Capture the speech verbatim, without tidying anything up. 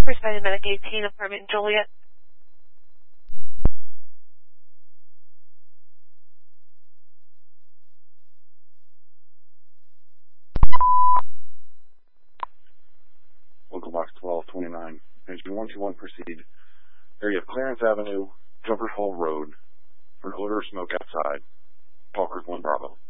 First United Medic eighteen, apartment Joliet. Local box twelve twenty-nine. Page one two one, proceed. Area of Clarence Avenue, Jumpers Hole Road, for an odor of smoke outside. Talkers one Bravo.